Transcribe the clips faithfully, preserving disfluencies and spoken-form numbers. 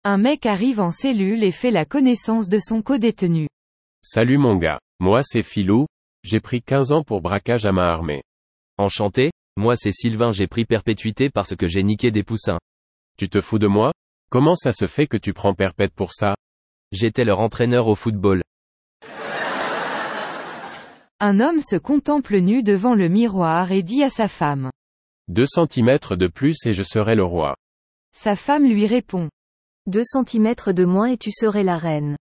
Un mec arrive en cellule et fait la connaissance de son codétenu. Salut mon gars, moi c'est Philou, j'ai pris quinze ans pour braquage à main armée. Enchanté, moi c'est Sylvain, j'ai pris perpétuité parce que j'ai niqué des poussins. Tu te fous de moi? Comment ça se fait que tu prends perpète pour ça? J'étais leur entraîneur au football. Un homme se contemple nu devant le miroir et dit à sa femme. Deux centimètres de plus et je serai le roi. Sa femme lui répond. Deux centimètres de moins et tu serais la reine.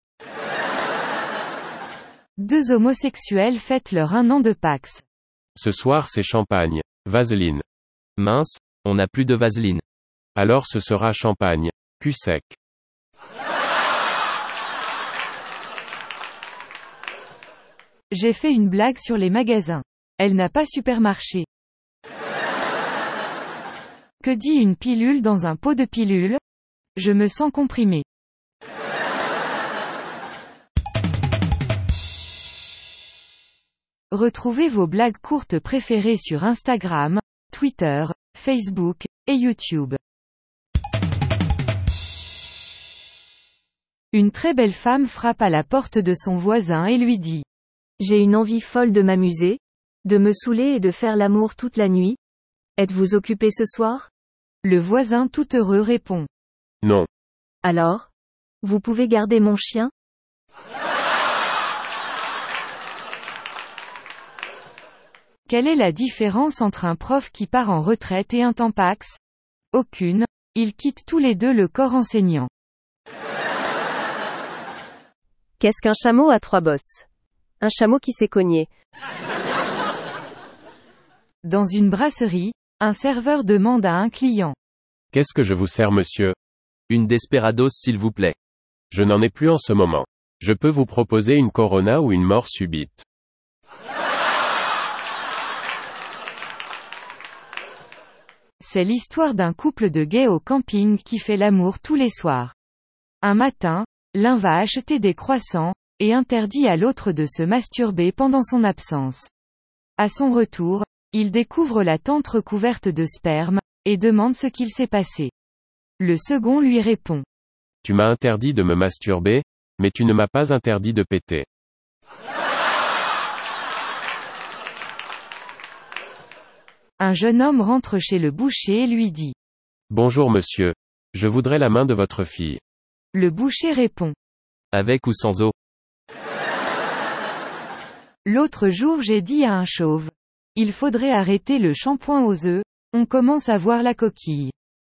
Deux homosexuels fêtent leur un an de Pax. Ce soir c'est champagne. Vaseline. Mince, on n'a plus de vaseline. Alors ce sera champagne. Cul sec. J'ai fait une blague sur les magasins. Elle n'a pas supermarché. Que dit une pilule dans un pot de pilule? Je me sens comprimé. Retrouvez vos blagues courtes préférées sur Instagram, Twitter, Facebook, et YouTube. Une très belle femme frappe à la porte de son voisin et lui dit. J'ai une envie folle de m'amuser, de me saouler et de faire l'amour toute la nuit. Êtes-vous occupé ce soir? Le voisin tout heureux répond. Non. Alors? Vous pouvez garder mon chien? Quelle est la différence entre un prof qui part en retraite et un Tampax? Aucune, ils quittent tous les deux le corps enseignant. Qu'est-ce qu'un chameau à trois bosses? Un chameau qui s'est cogné. Dans une brasserie, un serveur demande à un client. Qu'est-ce que je vous sers monsieur? Une Desperados s'il vous plaît. Je n'en ai plus en ce moment. Je peux vous proposer une Corona ou une mort subite. C'est l'histoire d'un couple de gays au camping qui fait l'amour tous les soirs. Un matin, l'un va acheter des croissants, et interdit à l'autre de se masturber pendant son absence. À son retour, il découvre la tente recouverte de sperme, et demande ce qu'il s'est passé. Le second lui répond. Tu m'as interdit de me masturber, mais tu ne m'as pas interdit de péter. Un jeune homme rentre chez le boucher et lui dit. Bonjour monsieur. Je voudrais la main de votre fille. Le boucher répond. Avec ou sans eau? L'autre jour j'ai dit à un chauve. Il faudrait arrêter le shampoing aux œufs, on commence à voir la coquille.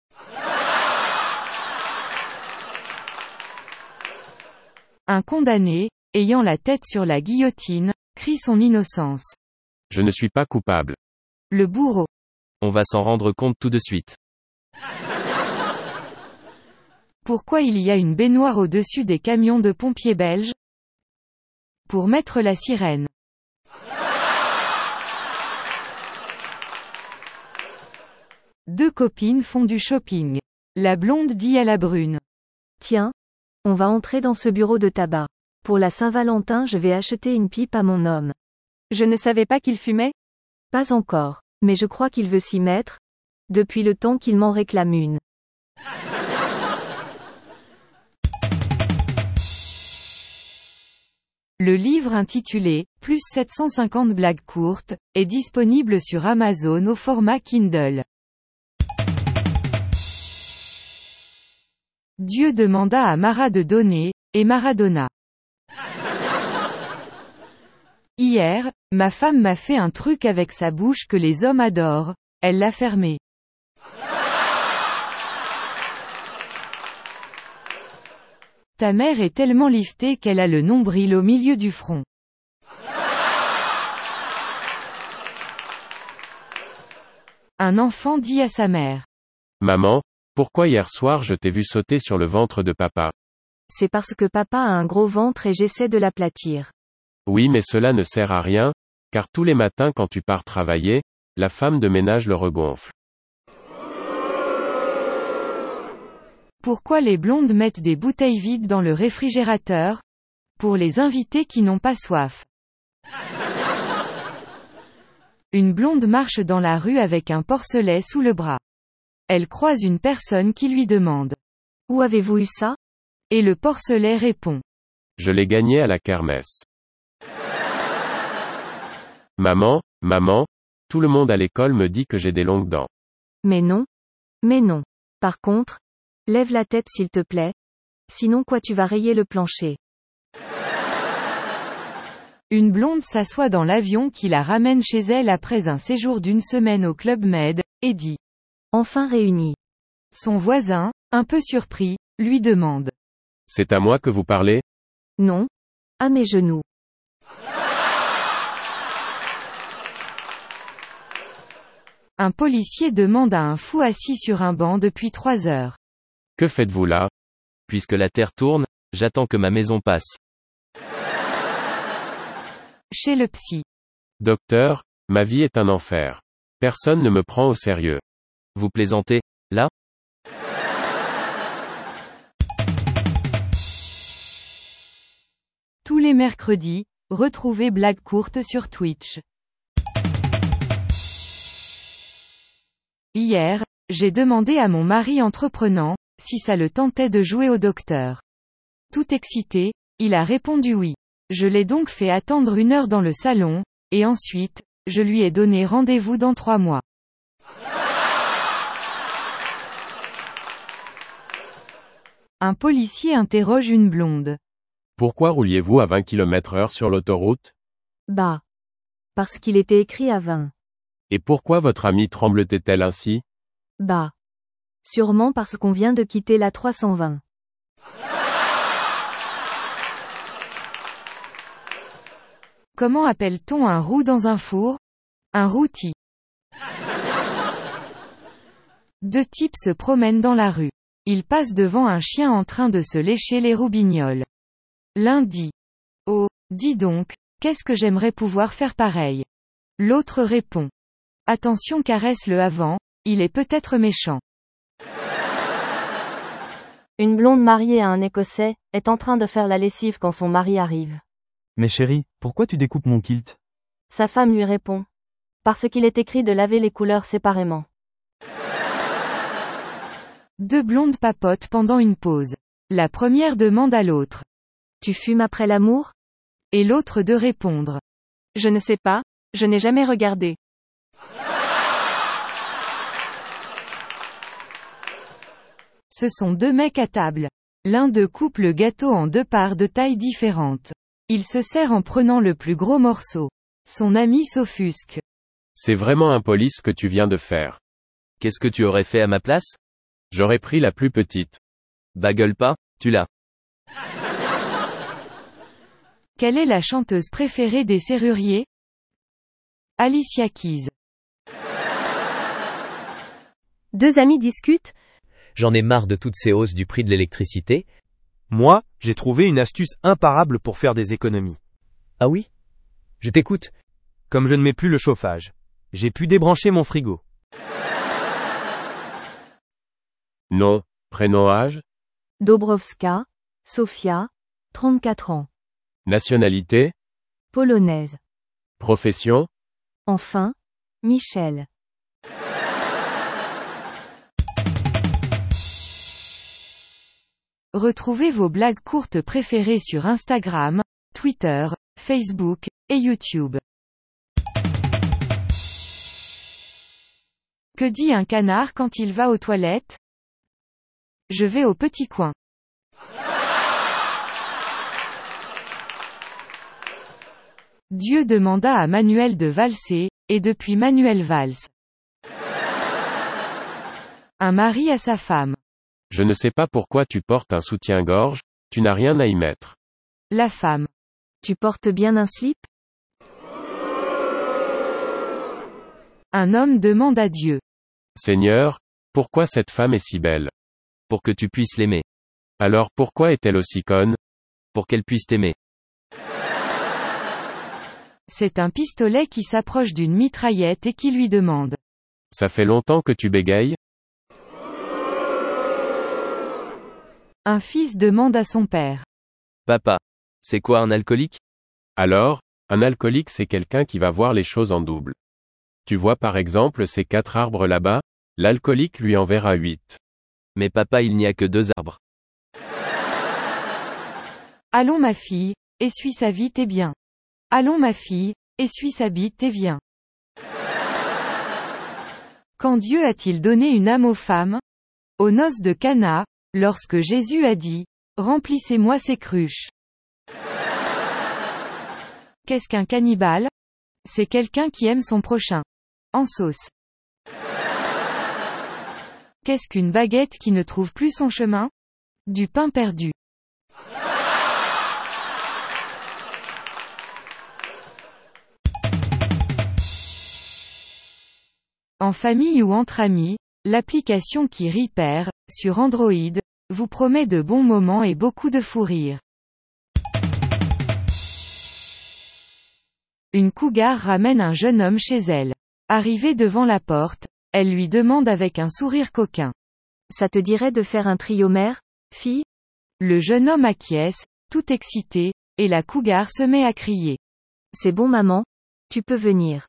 Un condamné, ayant la tête sur la guillotine, crie son innocence. Je ne suis pas coupable. Le bourreau. On va s'en rendre compte tout de suite. Pourquoi il y a une baignoire au-dessus des camions de pompiers belges? Pour mettre la sirène. Deux copines font du shopping. La blonde dit à la brune. Tiens, on va entrer dans ce bureau de tabac. Pour la Saint-Valentin, je vais acheter une pipe à mon homme. Je ne savais pas qu'il fumait? Pas encore, mais je crois qu'il veut s'y mettre, depuis le temps qu'il m'en réclame une. Le livre intitulé « Plus sept cent cinquante blagues courtes » est disponible sur Amazon au format Kindle. Dieu demanda à Mara de donner, et Mara donna. Hier, ma femme m'a fait un truc avec sa bouche que les hommes adorent, elle l'a fermé. Ta mère est tellement liftée qu'elle a le nombril au milieu du front. Un enfant dit à sa mère. Maman, pourquoi hier soir je t'ai vu sauter sur le ventre de papa? C'est parce que papa a un gros ventre et j'essaie de l'aplatir. Oui mais cela ne sert à rien, car tous les matins quand tu pars travailler, la femme de ménage le regonfle. Pourquoi les blondes mettent des bouteilles vides dans le réfrigérateur? Pour les invités qui n'ont pas soif. Une blonde marche dans la rue avec un porcelet sous le bras. Elle croise une personne qui lui demande. Où avez-vous eu ça? Et le porcelet répond. Je l'ai gagné à la kermesse. Maman, maman, tout le monde à l'école me dit que j'ai des longues dents. Mais non. Mais non. Par contre, lève la tête s'il te plaît. Sinon quoi tu vas rayer le plancher. Une blonde s'assoit dans l'avion qui la ramène chez elle après un séjour d'une semaine au Club Med, et dit. Enfin réunis. Son voisin, un peu surpris, lui demande. C'est à moi que vous parlez? Non. À mes genoux. Un policier demande à un fou assis sur un banc depuis trois heures. Que faites-vous là? Puisque la terre tourne, j'attends que ma maison passe. Chez le psy. Docteur, ma vie est un enfer. Personne ne me prend au sérieux. Vous plaisantez, là? Tous les mercredis, retrouvez Blague courte sur Twitch. Hier, j'ai demandé à mon mari entreprenant, si ça le tentait de jouer au docteur. Tout excité, il a répondu oui. Je l'ai donc fait attendre une heure dans le salon, et ensuite, je lui ai donné rendez-vous dans trois mois. Un policier interroge une blonde. Pourquoi rouliez-vous à vingt kilomètres heure sur l'autoroute? Bah. Parce qu'il était écrit à vingt. Et pourquoi votre amie tremblotait-elle ainsi? Bah. Sûrement parce qu'on vient de quitter la trois cent vingt. Comment appelle-t-on un roux dans un four? Un rôti. Deux types se promènent dans la rue. Ils passent devant un chien en train de se lécher les roubignoles. L'un dit. Oh, dis donc, qu'est-ce que j'aimerais pouvoir faire pareil. L'autre répond. Attention, caresse-le avant, il est peut-être méchant. Une blonde mariée à un Écossais, est en train de faire la lessive quand son mari arrive. Mais chérie, pourquoi tu découpes mon kilt? Sa femme lui répond. Parce qu'il est écrit de laver les couleurs séparément. Deux blondes papotent pendant une pause. La première demande à l'autre. Tu fumes après l'amour? Et l'autre de répondre. Je ne sais pas, je n'ai jamais regardé. Ce sont deux mecs à table. L'un d'eux coupe le gâteau en deux parts de taille différentes. Il se sert en prenant le plus gros morceau. Son ami s'offusque. C'est vraiment impoli ce que tu viens de faire. Qu'est-ce que tu aurais fait à ma place? J'aurais pris la plus petite. Bah gueule pas, tu l'as. Quelle est la chanteuse préférée des serruriers? Alicia Keys. Deux amis discutent. J'en ai marre de toutes ces hausses du prix de l'électricité. Moi, j'ai trouvé une astuce imparable pour faire des économies. Ah oui? Je t'écoute. Comme je ne mets plus le chauffage, j'ai pu débrancher mon frigo. Non, prénom âge? Dobrowska, Sofia, trente-quatre ans. Nationalité? Polonaise. Profession? Enfin, Michel. Retrouvez vos blagues courtes préférées sur Instagram, Twitter, Facebook, et YouTube. Que dit un canard quand il va aux toilettes? Je vais au petit coin. Dieu demanda à Manuel de valser, et depuis Manuel valse. Un mari à sa femme. Je ne sais pas pourquoi tu portes un soutien-gorge, tu n'as rien à y mettre. La femme. Tu portes bien un slip? Un homme demande à Dieu. Seigneur, pourquoi cette femme est si belle? Pour que tu puisses l'aimer. Alors pourquoi est-elle aussi conne? Pour qu'elle puisse t'aimer. C'est un pistolet qui s'approche d'une mitraillette et qui lui demande. Ça fait longtemps que tu bégayes? Un fils demande à son père. Papa. C'est quoi un alcoolique? Alors, un alcoolique c'est quelqu'un qui va voir les choses en double. Tu vois par exemple ces quatre arbres là-bas? L'alcoolique lui en verra huit. Mais papa, il n'y a que deux arbres. Allons ma fille, essuie sa vite et bien. Allons ma fille, essuie sa bite et viens. Quand Dieu a-t-il donné une âme aux femmes? Aux noces de Cana, lorsque Jésus a dit, remplissez-moi ces cruches. Qu'est-ce qu'un cannibale? C'est quelqu'un qui aime son prochain. En sauce. Qu'est-ce qu'une baguette qui ne trouve plus son chemin? Du pain perdu. En famille ou entre amis, l'application qui Repair, sur Android, vous promet de bons moments et beaucoup de fou rire. Une cougar ramène un jeune homme chez elle. Arrivée devant la porte, elle lui demande avec un sourire coquin. Ça te dirait de faire un trio mère, fille? Le jeune homme acquiesce, tout excité, et la cougar se met à crier. C'est bon maman, tu peux venir.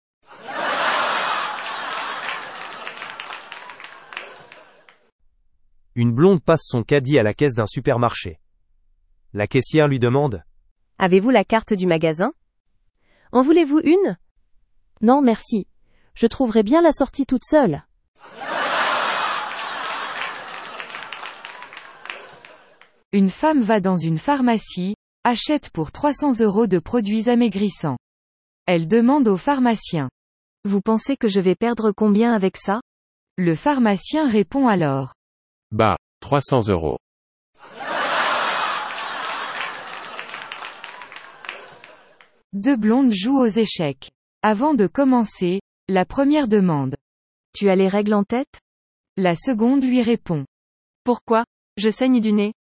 Une blonde passe son caddie à la caisse d'un supermarché. La caissière lui demande: Avez-vous la carte du magasin? En voulez-vous une? Non merci. Je trouverai bien la sortie toute seule. Une femme va dans une pharmacie, achète pour trois cents euros de produits amaigrissants. Elle demande au pharmacien. Vous pensez que je vais perdre combien avec ça? Le pharmacien répond alors. Bah, trois cents euros. Deux blondes jouent aux échecs. Avant de commencer, la première demande. Tu as les règles en tête? La seconde lui répond. Pourquoi? Je saigne du nez.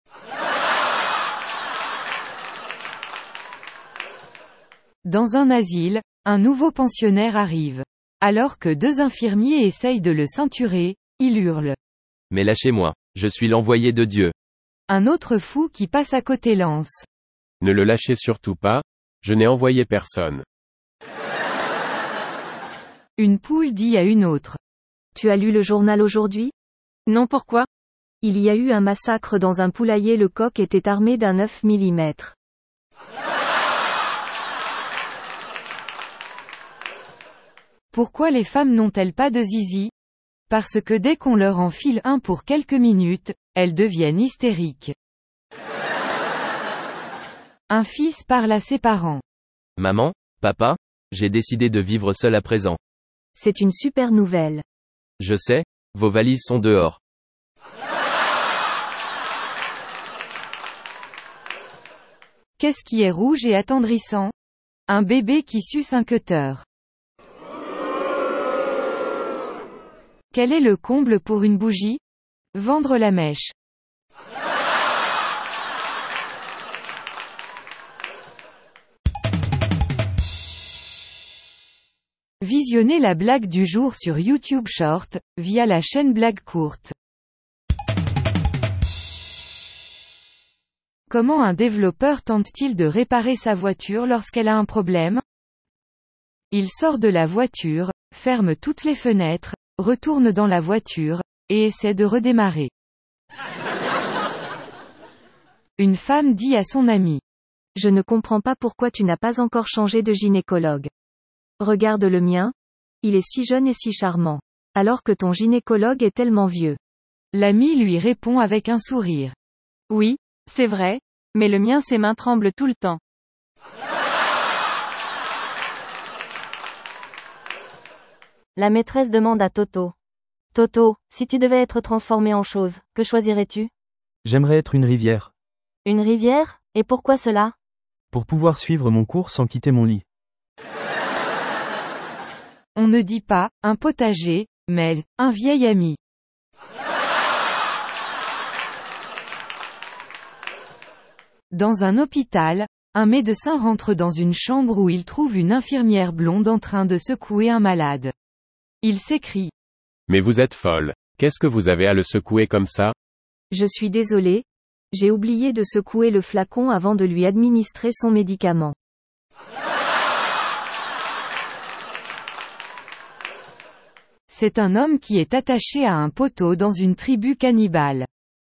Dans un asile, un nouveau pensionnaire arrive. Alors que deux infirmiers essayent de le ceinturer, il hurle. Mais lâchez-moi, je suis l'envoyé de Dieu. Un autre fou qui passe à côté lance. Ne le lâchez surtout pas, je n'ai envoyé personne. Une poule dit à une autre. Tu as lu le journal aujourd'hui? Non pourquoi? Il y a eu un massacre dans un poulailler, le coq était armé d'un neuf millimètres. Pourquoi les femmes n'ont-elles pas de zizi? Parce que dès qu'on leur enfile un pour quelques minutes, elles deviennent hystériques. Un fils parle à ses parents. Maman, papa, j'ai décidé de vivre seul à présent. C'est une super nouvelle. Je sais, vos valises sont dehors. Qu'est-ce qui est rouge et attendrissant? Un bébé qui suce un cutter. Quel est le comble pour une bougie? Vendre la mèche. Visionnez la blague du jour sur YouTube Short, via la chaîne Blague Courte. Comment un développeur tente-t-il de réparer sa voiture lorsqu'elle a un problème? Il sort de la voiture, ferme toutes les fenêtres, retourne dans la voiture, et essaie de redémarrer. Une femme dit à son ami. Je ne comprends pas pourquoi tu n'as pas encore changé de gynécologue. Regarde le mien. Il est si jeune et si charmant. Alors que ton gynécologue est tellement vieux. L'ami lui répond avec un sourire. Oui, c'est vrai, mais le mien ses mains tremblent tout le temps. La maîtresse demande à Toto. Toto, si tu devais être transformé en chose, que choisirais-tu? J'aimerais être une rivière. Une rivière? Et pourquoi cela? Pour pouvoir suivre mon cours sans quitter mon lit. On ne dit pas, un potager, mais, un vieil ami. Dans un hôpital, un médecin rentre dans une chambre où il trouve une infirmière blonde en train de secouer un malade. Il s'écrie. Mais vous êtes folle. Qu'est-ce que vous avez à le secouer comme ça? Je suis désolé. J'ai oublié de secouer le flacon avant de lui administrer son médicament. C'est un homme qui est attaché à un poteau dans une tribu cannibale.